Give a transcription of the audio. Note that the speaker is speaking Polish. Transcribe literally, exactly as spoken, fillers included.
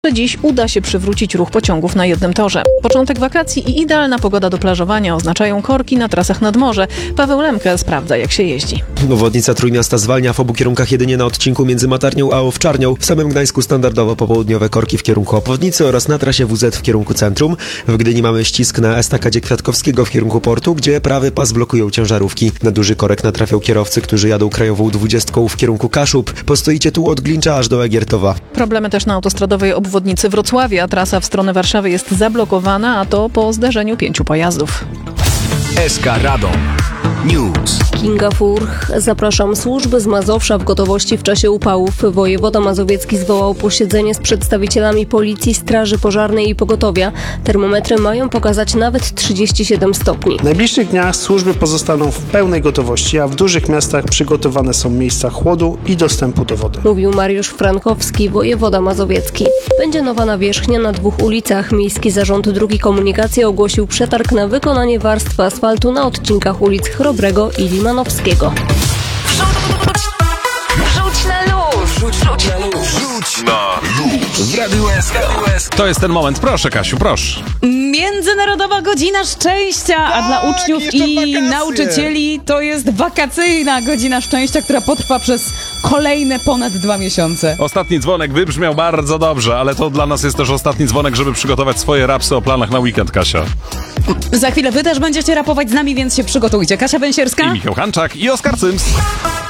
Dziś uda się przywrócić ruch pociągów na jednym torze. Początek wakacji i idealna pogoda do plażowania oznaczają korki na trasach nad morze. Paweł Lemke sprawdza, jak się jeździ. Obwodnica Trójmiasta zwalnia w obu kierunkach jedynie na odcinku między Matarnią a Owczarnią. W samym Gdańsku standardowo popołudniowe korki w kierunku obwodnicy oraz na trasie W Z w kierunku centrum. W Gdyni mamy ścisk na estakadzie Kwiatkowskiego w kierunku portu, gdzie prawy pas blokują ciężarówki. Na duży korek natrafią kierowcy, którzy jadą krajową dwudziestką w kierunku Kaszub. Postoicie tu od Glincza aż do Egiertowa. Problemy też na autostradowej obwodnicy Wrocławia. Trasa w stronę Warszawy jest zablokowana, a to po zderzeniu pięciu pojazdów. S K Radom News. Kinga Furch. Zapraszam. Służby z Mazowsza w gotowości w czasie upałów. Wojewoda mazowiecki zwołał posiedzenie z przedstawicielami policji, straży pożarnej i pogotowia. Termometry mają pokazać nawet trzydzieści siedem stopni. W najbliższych dniach służby pozostaną w pełnej gotowości, a w dużych miastach przygotowane są miejsca chłodu i dostępu do wody. Mówił Mariusz Frankowski, wojewoda mazowiecki. Będzie nowa nawierzchnia na dwóch ulicach. Miejski Zarząd Dróg i Komunikacji ogłosił przetarg na wykonanie warstwy asfaltu na odcinkach ulic Chrobrego i Limanowskiego. Rzuć na luz! Rzuć, rzuć na luz! Rzuć na luz w Radiu S K. To jest ten moment. Proszę, Kasiu, proszę. Międzynarodowa Godzina Szczęścia, a dla uczniów i nauczycieli to jest wakacyjna Godzina Szczęścia, która potrwa przez kolejne ponad dwa miesiące. Ostatni dzwonek wybrzmiał bardzo dobrze, ale to dla nas jest też ostatni dzwonek, żeby przygotować swoje rapsy o planach na weekend, Kasia. Za chwilę wy też będziecie rapować z nami, więc się przygotujcie. Kasia Węsierska I Michał Hanczak i Oskar Cyms.